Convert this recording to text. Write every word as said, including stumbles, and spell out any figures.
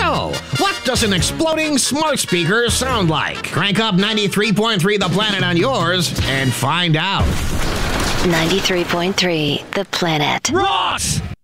So, what does an exploding smart speaker sound like? Crank up ninety-three point three The Planet on yours and find out. ninety-three point three The Planet. Ross!